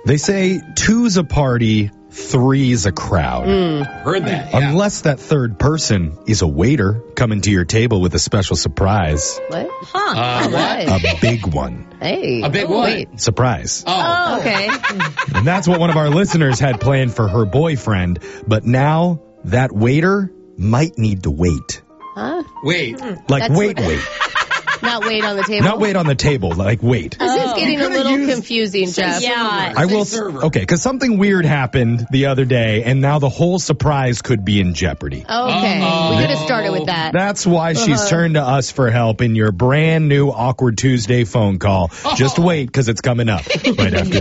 They say two's a party, three's a crowd. Heard that. Yeah. Unless that third person is a waiter coming to your table with a special surprise. What? What? Right. A big one. Hey. A big oh, what? wait. Surprise. Oh. Okay. And that's what one of our listeners had planned for her boyfriend. But now that waiter might need to wait. Huh? Wait. Like, That's wait. Not wait on the table? Not wait on the table, like wait. This is getting a little confusing, Jeff. Yeah. I will. server. Okay, because something weird happened the other day, and now the whole surprise could be in jeopardy. Okay. Uh-oh. We could have started with that. That's why she's turned to us for help in your brand new Awkward Tuesday phone call. Just wait, because it's coming up right after